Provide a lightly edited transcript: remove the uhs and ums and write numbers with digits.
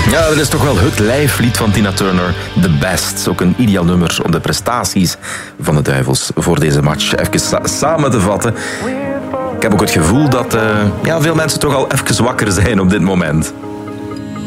Ja, dat is toch wel het lijflied van Tina Turner. The Best. Ook een ideaal nummer om de prestaties van de Duivels voor deze match even samen te vatten. Ik heb ook het gevoel dat veel mensen toch al even wakker zijn op dit moment.